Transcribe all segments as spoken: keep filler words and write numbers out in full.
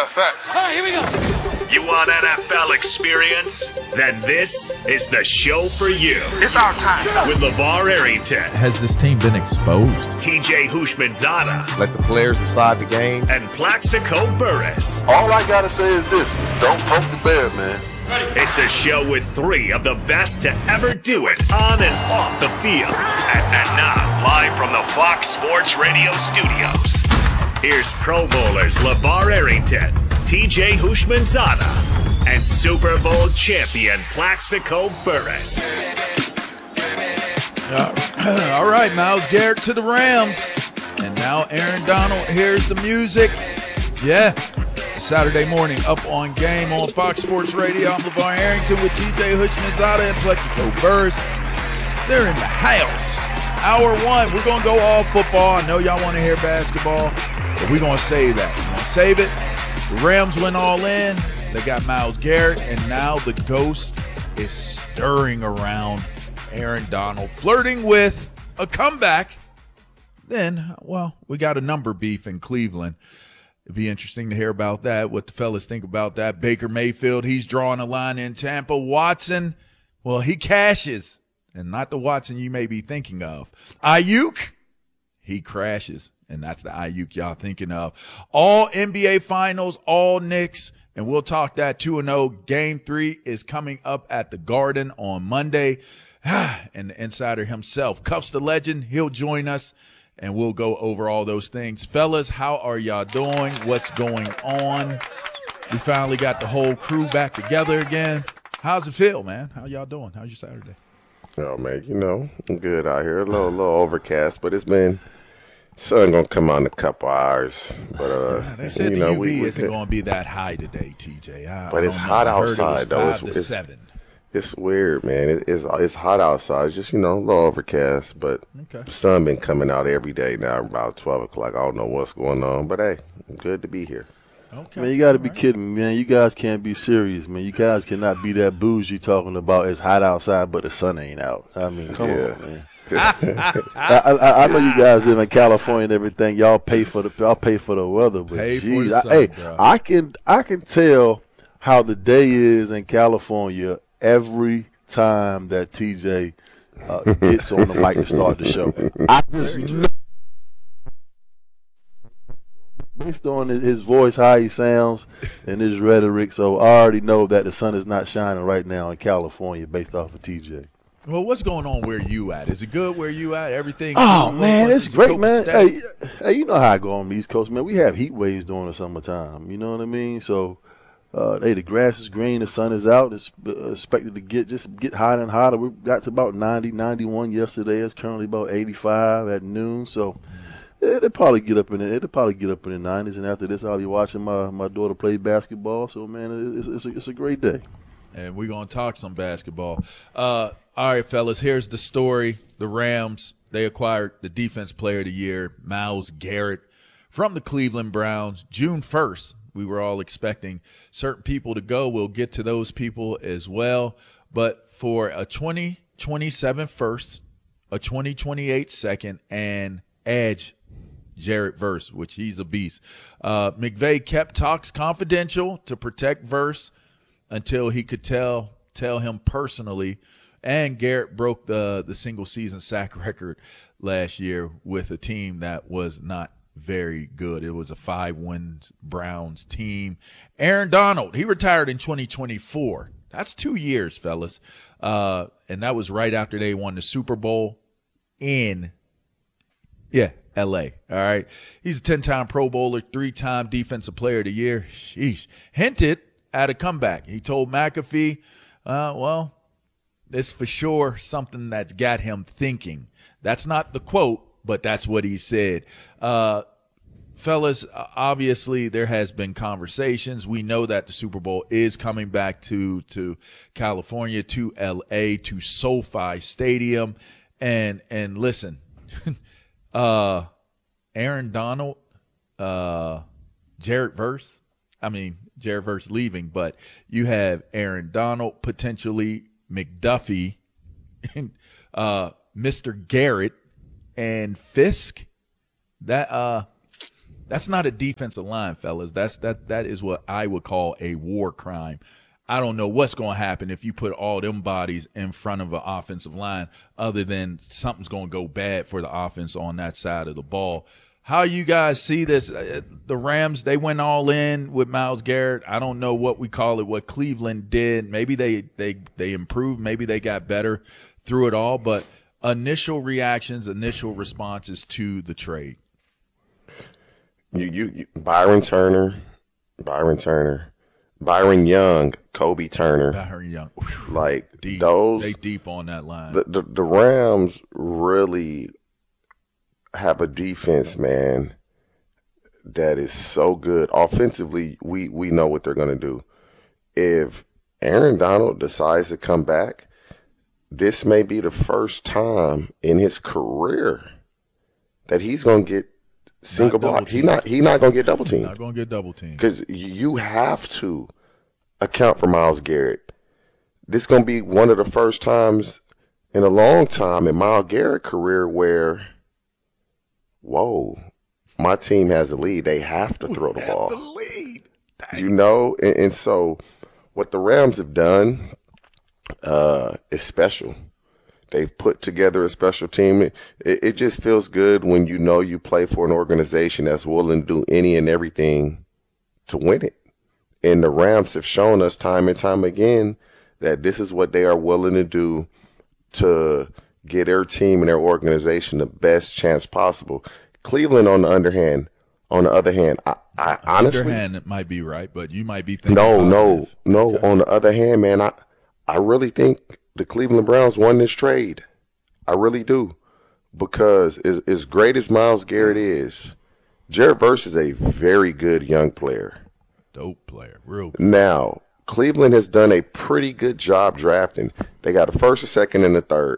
Yeah, facts. All right, here we go. You want N F L experience? Then this is the show for you. It's our time. With LeVar Arrington. Has this team been exposed? T J Houshmandzadeh. Let the players decide the game. And Plaxico Burress. All I gotta say is this: don't poke the bear, man. It's a show with three of the best to ever do it on and off the field. And, and now, live from the Fox Sports Radio studios, here's Pro Bowlers LeVar Arrington, T J Houshmandzadeh, and Super Bowl champion Plaxico Burress. Uh, all right, Myles Garrett to the Rams. And now Aaron Donald hears the music. Yeah. Saturday morning up on Game on Fox Sports Radio. I'm LeVar Arrington with T J Houshmandzadeh and Plaxico Burress. They're in the house. Hour one, we're going to go all football. I know y'all want to hear basketball, but we're going to save that. We're going to save it. The Rams went all in. They got Myles Garrett, and now the ghost is stirring around Aaron Donald, flirting with a comeback. Then, well, we got a number beef in Cleveland. It'd be interesting to hear about that, what the fellas think about that. Baker Mayfield, he's drawing a line in Tampa. Watson, well, he cashes, and not the Watson you may be thinking of. Ayuk, he crashes, and that's the Ayuk y'all thinking of. All N B A Finals, all Knicks, and we'll talk that two and oh. Game three is coming up at the Garden on Monday. And the insider himself, Cuffs the Legend, he'll join us. And we'll go over all those things. Fellas, how are y'all doing? What's going on? We finally got the whole crew back together again. How's it feel, man? How y'all doing? How's your Saturday? Oh, man, you know, I'm good out here. A little, little overcast, but it's been – sun going to come out in a couple hours. But, uh, yeah, they said you the know, U V we, we isn't going to be that high today, T J. I, but I it's hot know. outside, it though. It's It's, five to it's, seven. It's weird, man. It, it's it's hot outside. It's just, you know, a little overcast, but okay. The sun been coming out every day now about twelve o'clock. I don't know what's going on, but, hey, good to be here. Okay. Man, you got to All be right. kidding me, man. You guys can't be serious, man. You guys cannot be that bougie talking about it's hot outside, but the sun ain't out. I mean, come Yeah. on, man. I, I, I know you guys live in California and everything. Y'all pay for the y'all pay for the weather, but Pay for geez, the I, sun, hey, bro. I can I can tell how the day is in California every time that T J uh, gets on the mic to start the show. I just know, based on his voice, how he sounds, and his rhetoric, so I already know that the sun is not shining right now in California based off of T J. Well, what's going on where you at? Is it good where you at? Everything? Oh, cool? man, Once it's you great, go man. stay? Hey, hey, you know how I go on the East Coast, man. We have heat waves during the summertime. You know what I mean? So, uh, hey, the grass is green, the sun is out. It's uh, expected to get just get hotter and hotter. We got to about ninety, ninety-one yesterday. It's currently about eighty-five at noon. So, it'll probably get up in the, it'll probably get up in the nineties. And after this, I'll be watching my, my daughter play basketball. So, man, it's it's a, it's a great day. And we're going to talk some basketball. Uh, all right, fellas, here's the story. The Rams, they acquired the Defense Player of the Year, Myles Garrett, from the Cleveland Browns, June first. We were all expecting certain people to go. We'll get to those people as well. But for a twenty twenty-seven first, a twenty twenty-eight second, and edge, Jared Verse, which he's a beast. Uh, McVay kept talks confidential to protect Verse until he could tell tell him personally. And Garrett broke the, the single-season sack record last year with a team that was not very good. It was a five-win Browns team. Aaron Donald, he retired in twenty twenty-four. That's two years, fellas. Uh, and that was right after they won the Super Bowl in, yeah, L A. All right. He's a ten-time Pro Bowler, three-time Defensive Player of the Year. Sheesh. Hinted at a comeback. He told McAfee, uh, well, it's for sure something that's got him thinking. That's not the quote, but that's what he said. Uh, fellas, obviously there has been conversations. We know that the Super Bowl is coming back to, to California, to L A, to SoFi Stadium. And, and listen, uh, Aaron Donald, uh, Jared Verse, I mean, Jared Verse leaving, but you have Aaron Donald, potentially McDuffie, uh, Mister Garrett, and Fisk. That uh, That's not a defensive line, fellas. That's that that is what I would call a war crime. I don't know what's going to happen if you put all them bodies in front of an offensive line, other than something's going to go bad for the offense on that side of the ball. How you guys see this? The Rams, they went all in with Myles Garrett. I don't know what we call it, what Cleveland did. Maybe they they they improved. Maybe they got better through it all. But initial reactions, initial responses to the trade. You, you, you Byron Turner, Byron Turner, Byron Young, Kobe Turner. Byron Young. Whew. Like Deep. those. They deep on that line. The, the the Rams really have a defense, man, that is so good. Offensively, we, we know what they're going to do. If Aaron Donald decides to come back, this may be the first time in his career that he's going to get single block. He not he not going to get double teamed. Not going to get double teamed. Because you have to account for Myles Garrett. This is going to be one of the first times in a long time in Myles Garrett's career where, whoa, my team has a lead. They have to throw the ball. The lead. You know, and, and so what the Rams have done uh, is special. They've put together a special team. It, it just feels good when you know you play for an organization that's willing to do any and everything to win it. And the Rams have shown us time and time again that this is what they are willing to do to get their team and their organization the best chance possible. Cleveland, on the other hand, on the other hand, I, I honestly, underhand, it might be right, but you might be thinking. No, no, positive. no. Okay. On the other hand, man, I, I really think the Cleveland Browns won this trade. I really do, because as as great as Myles Garrett is, Jared Verse is a very good young player. Dope player, real good. Now, Cleveland has done a pretty good job drafting. They got a first, a second, and a third.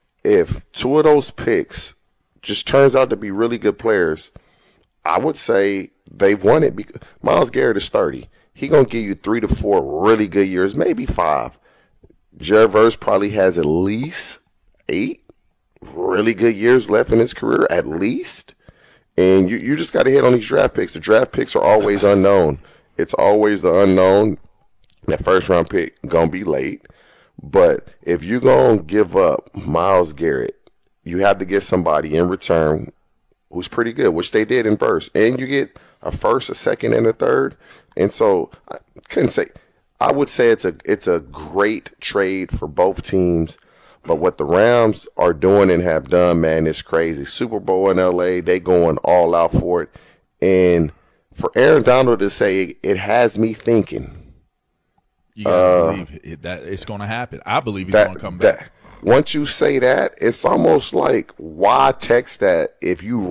If two of those picks just turns out to be really good players, I would say they've won it. Because Myles Garrett is thirty. He's going to give you three to four really good years, maybe five. Jared Verse probably has at least eight really good years left in his career, at least. And you, you just got to hit on these draft picks. The draft picks are always unknown. It's always the unknown. That first round pick going to be late. But if you're going to give up Myles Garrett, you have to get somebody in return who's pretty good, which they did in first. And you get a first, a second, and a third. And so I couldn't say – I would say it's a it's a great trade for both teams. But what the Rams are doing and have done, man, is crazy. Super Bowl in L A, they going all out for it. And for Aaron Donald to say it has me thinking. You got to uh, believe it, that it's going to happen. I believe he's that, going to come back. That, once you say that, it's almost like, why text that if you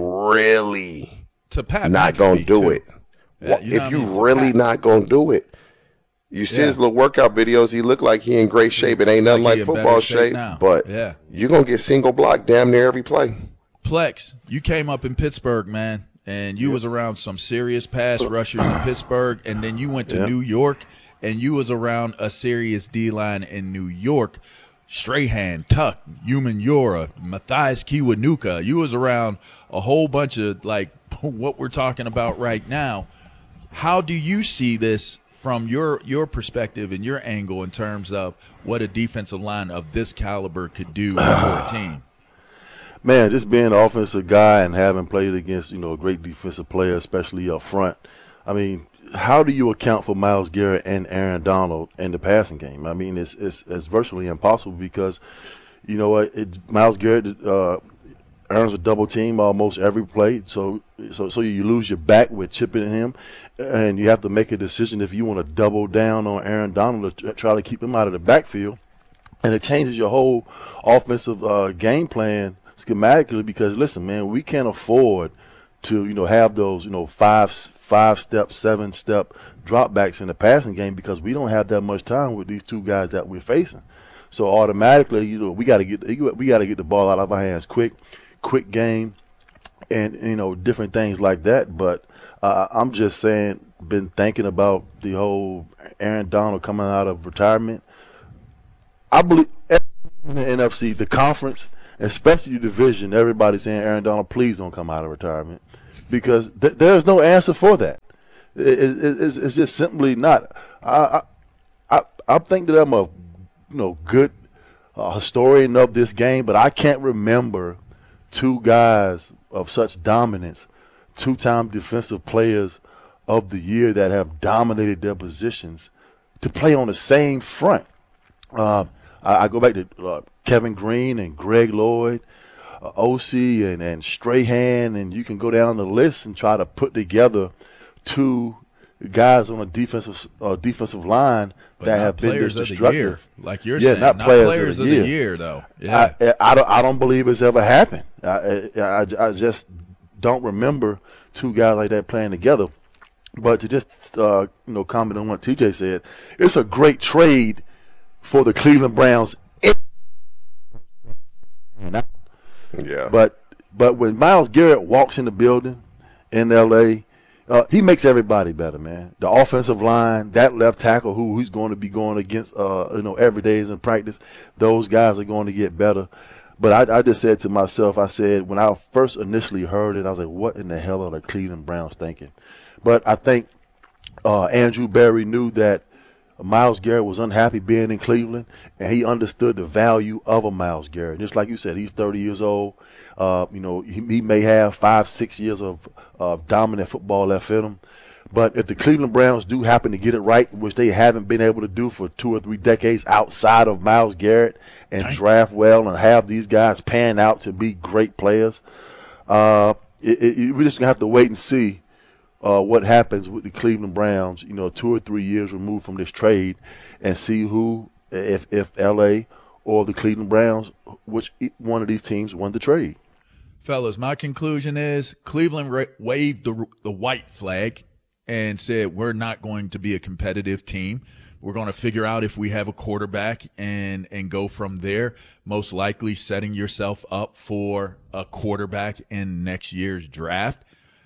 really to Pat not going to do too. it? Yeah, you know if you what I mean? really not going to do it. You see Yeah. his little workout videos, he look like he in great shape. It ain't nothing Like like, he in better football shape shape, now. but Yeah. you're going to get single block damn near every play. Plex, you came up in Pittsburgh, man, and you was around some serious pass rushers in Pittsburgh, and then you went to Yeah. New York, and you was around a serious D-line in New York. Strahan, Tuck, Human Yora, Matthias Kiwanuka. You was around a whole bunch of, like, what we're talking about right now. How do you see this from your your perspective and your angle in terms of what a defensive line of this caliber could do for a team? Man, just being an offensive guy and having played against, you know, a great defensive player, especially up front. I mean, how do you account for Myles Garrett and Aaron Donald in the passing game? I mean, it's it's, it's virtually impossible because, you know what, it, Myles Garrett uh, earns a double team almost every play. So so so you lose your back with chipping him, and you have to make a decision if you want to double down on Aaron Donald to try to keep him out of the backfield. And it changes your whole offensive uh, game plan schematically because, listen, man, we can't afford to, you know, have those, you know, five, five step, seven step dropbacks in the passing game because we don't have that much time with these two guys that we're facing. So automatically, you know, we got to get we got to get the ball out of our hands quick, quick game, and you know, different things like that. But uh, I'm just saying, been thinking about the whole Aaron Donald coming out of retirement. I believe in the N F C, the conference, especially the division, everybody's saying, Aaron Donald, please don't come out of retirement. because th- there's no answer for that. It, it, it's, it's just simply not. I, I I I think that I'm a you know good uh, historian of this game, but I can't remember two guys of such dominance, two-time defensive players of the year that have dominated their positions to play on the same front. Uh, I, I go back to uh, Kevin Green and Greg Lloyd, uh, O C and, and Strahan, and you can go down the list and try to put together two guys on a defensive uh, defensive line But that not have been players this of the year, destructive. like you're Yeah, saying. not Not players players, of of the the year. year, though. Yeah. I, I, don't, I don't believe it's ever happened. I, I, I just don't remember two guys like that playing together. But to just uh, you know comment on what T J said, it's a great trade for the Cleveland Browns. Yeah. But but when Myles Garrett walks in the building in L A, uh, he makes everybody better, man. The offensive line, that left tackle who he's going to be going against, uh, you know, every day in practice, those guys are going to get better. But I, I just said to myself, I said, when I first initially heard it, I was like, what in the hell are the Cleveland Browns thinking? But I think uh, Andrew Berry knew that Myles Garrett was unhappy being in Cleveland, and he understood the value of a Myles Garrett. Just like you said, he's thirty years old. Uh, you know, he, he may have five, six years of, of dominant football left in him. But if the Cleveland Browns do happen to get it right, which they haven't been able to do for two or three decades outside of Myles Garrett, and right. draft well and have these guys pan out to be great players, uh, it, it, we're just going to have to wait and see uh, what happens with the Cleveland Browns, you know, two or three years removed from this trade, and see who, if, if L A or the Cleveland Browns, which one of these teams won the trade. Fellas, my conclusion is Cleveland ra- waved the, the white flag and said, we're not going to be a competitive team. We're going to figure out if we have a quarterback and and go from there, most likely setting yourself up for a quarterback in next year's draft.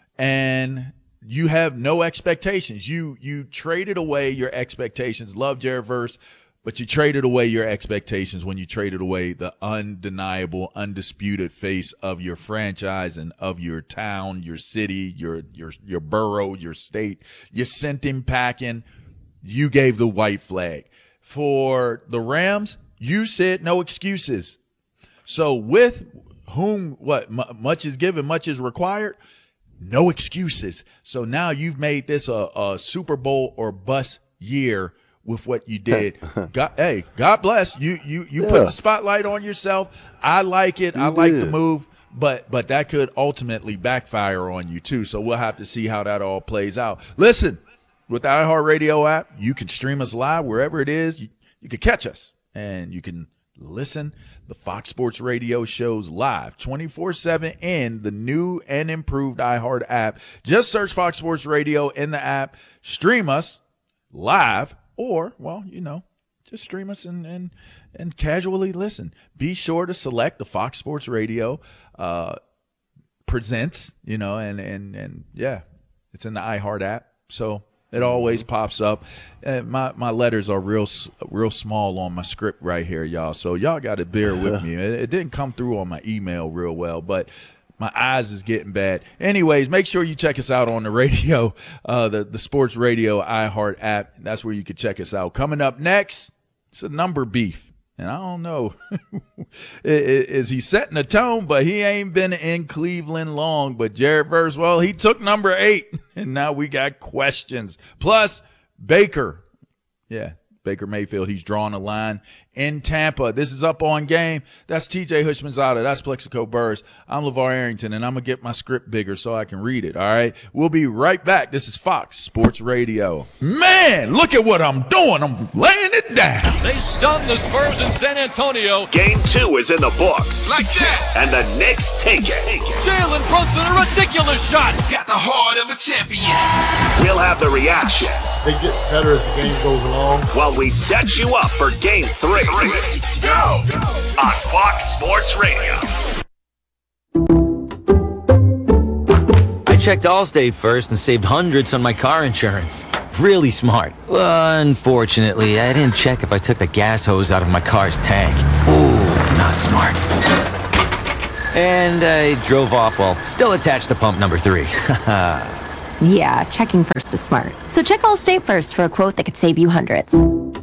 And you have no expectations. You you traded away your expectations. Love Jared Verse, but you traded away your expectations when you traded away the undeniable, undisputed face of your franchise and of your town, your city, your your your borough, your state. You sent him packing. You gave the white flag. For the Rams, you said no excuses. So with whom, what, m- much is given, much is required, no excuses. So now you've made this a, a Super Bowl or bust year with what you did. God, hey, God bless you. You you Yeah. put the spotlight on yourself. I like it. You I like the did. move, but but that could ultimately backfire on you too. So we'll have to see how that all plays out. Listen, with the iHeartRadio app, you can stream us live wherever it is. You you can catch us and you can listen the Fox Sports Radio shows live twenty-four seven in the new and improved iHeart app. Just search Fox Sports Radio in the app. Stream us live. Or, well, you know, just stream us and, and and casually listen. Be sure to select the Fox Sports Radio uh, presents, you know, and, and, and yeah, it's in the iHeart app. So it always pops up. Uh, my my letters are real real small on my script right here, y'all. So y'all got to bear with me. It, it didn't come through on my email real well, but my eyes is getting bad. Anyways, make sure you check us out on the radio, uh, the, the Sports Radio iHeart app. That's where you can check us out. Coming up next, it's a number beef. And I don't know, is he setting a tone? But he ain't been in Cleveland long. But Jared Verse, well, he took number eight. And now we got questions. Plus, Baker. Yeah. Baker Mayfield, he's drawing a line in Tampa. This is Up On Game. That's T J Hushmanzada. That's Plexico Burrs. I'm LeVar Arrington, and I'm going to get my script bigger so I can read it, all right? We'll be right back. This is Fox Sports Radio. Man, look at what I'm doing. I'm laying it down. They stunned the Spurs in San Antonio. Game two is in the books. Like that. And the Knicks take it. Jalen Brunson, a ridiculous shot. Got the heart of a champion. We'll have the reactions They get better as the game goes along. while we set you up for game three. Go! On Fox Sports Radio. I checked Allstate first and saved hundreds on my car insurance. Really smart. Unfortunately, I didn't check if I took the gas hose out of my car's tank. Ooh, not smart. And I drove off while still attached to pump number three. Yeah, checking first is smart. So check Allstate first for a quote that could save you hundreds.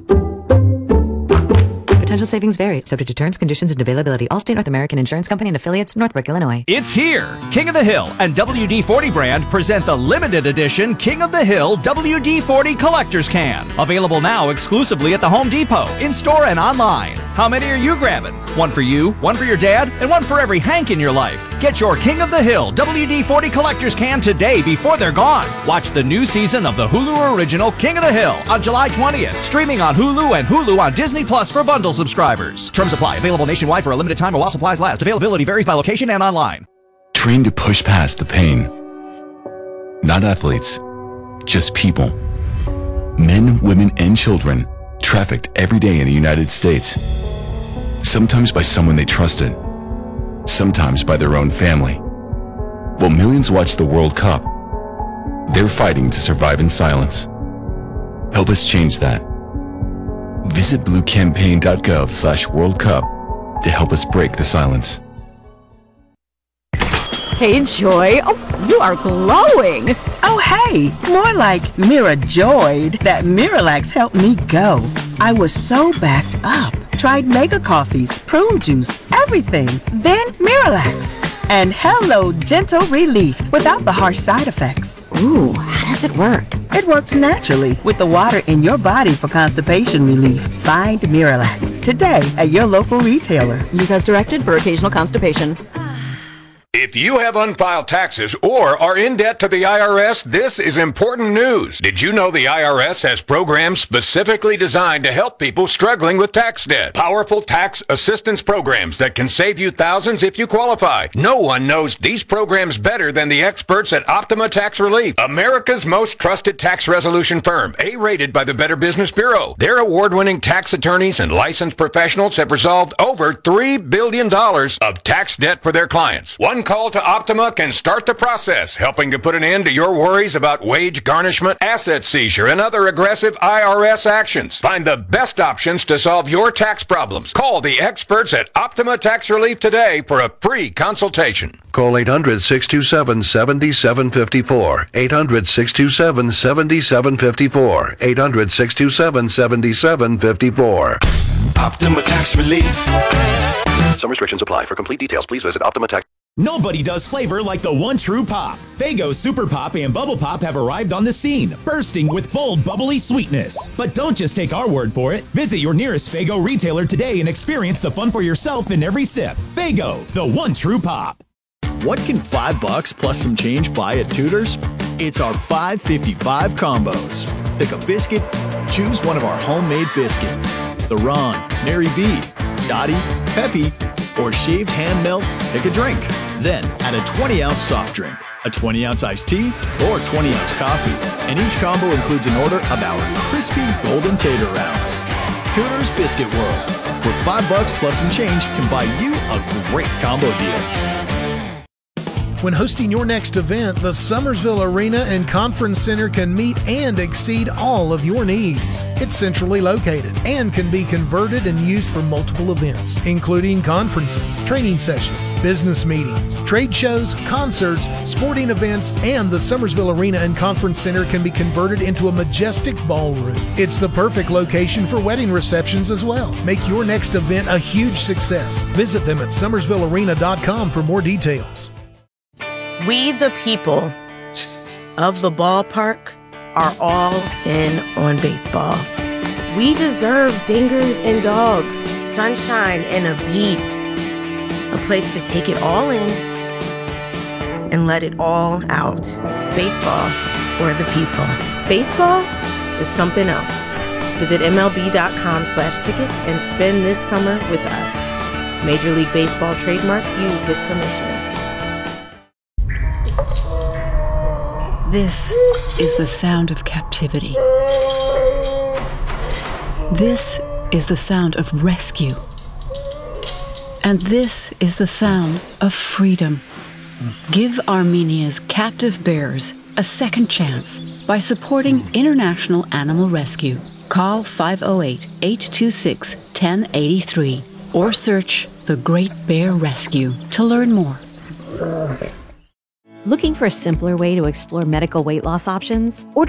Potential savings vary, subject to terms, conditions, and availability. Allstate North American Insurance Company and affiliates, Northbrook, Illinois. It's here! King of the Hill and W D forty brand present the limited edition King of the Hill W D forty Collector's Can. Available now exclusively at the Home Depot, in-store and online. How many are you grabbing? One for you, one for your dad, and one for every Hank in your life. Get your King of the Hill W D forty Collector's Can today before they're gone. Watch the new season of the Hulu original King of the Hill on July twentieth. Streaming on Hulu and Hulu on Disney Plus for bundle subscribers. Terms apply. Available nationwide for a limited time or while supplies last. Availability varies by location and online. Train to push past the pain. Not athletes, just people. Men, women, and children trafficked every day in the United States. Sometimes by someone they trusted, sometimes by their own family. While millions watch the World Cup, they're fighting to survive in silence. Help us change that. Visit bluecampaign.gov slash World Cup to help us break the silence. Hey, Joy. Oh, you are glowing. Oh, hey, more like Mira joyed that Miralax helped me go. I was so backed up. Tried mega coffees, prune juice, everything. Then Miralax. And hello, gentle relief without the harsh side effects. Ooh, how does it work? It works naturally with the water in your body for constipation relief. Find Miralax today at your local retailer. Use as directed for occasional constipation. If you have unfiled taxes or are in debt to the I R S, this is important news. Did you know the I R S has programs specifically designed to help people struggling with tax debt? Powerful tax assistance programs that can save you thousands if you qualify. No one knows these programs better than the experts at Optima Tax Relief, America's most trusted tax resolution firm, A-rated by the Better Business Bureau. Their award-winning tax attorneys and licensed professionals have resolved over three billion dollars of tax debt for their clients. One call to Optima can start the process, helping to put an end to your worries about wage garnishment, asset seizure, and other aggressive I R S actions. Find the best options to solve your tax problems. Call the experts at Optima Tax Relief today for a free consultation. Call eight hundred, six two seven, seven seven five four. eight hundred, six two seven, seven seven five four. eight hundred, six two seven, seven seven five four. Optima Tax Relief. Some restrictions apply. For complete details, please visit Optima Tax. Nobody does flavor like the one true pop. Faygo Super Pop and Bubble Pop have arrived on the scene, bursting with bold, bubbly sweetness. But don't just take our word for it. Visit your nearest Faygo retailer today and experience the fun for yourself in every sip. Faygo, the one true pop. What can five bucks plus some change buy at Tudor's? It's our five fifty-five combos. Pick a biscuit, choose one of our homemade biscuits. The Ron, Mary B, Dottie, Peppy, or shaved ham melt, pick a drink. Then add a twenty ounce soft drink, a twenty ounce iced tea, or twenty ounce coffee. And each combo includes an order of our crispy golden tater rounds. Tudor's Biscuit World, where five bucks plus some change can buy you a great combo deal. When hosting your next event, the Summersville Arena and Conference Center can meet and exceed all of your needs. It's centrally located and can be converted and used for multiple events, including conferences, training sessions, business meetings, trade shows, concerts, sporting events, and the Summersville Arena and Conference Center can be converted into a majestic ballroom. It's the perfect location for wedding receptions as well. Make your next event a huge success. Visit them at summersville arena dot com for more details. We, the people of the ballpark, are all in on baseball. We deserve dingers and dogs, sunshine and a beat, a place to take it all in and let it all out. Baseball for the people. Baseball is something else. Visit M L B dot com slash tickets and spend this summer with us. Major League Baseball trademarks used with permission. This is the sound of captivity. This is the sound of rescue. And this is the sound of freedom. Give Armenia's captive bears a second chance by supporting International Animal Rescue. Call five oh eight, eight two six, one oh eight three or search the Great Bear Rescue. To learn more. Looking for a simpler way to explore medical weight loss options? Order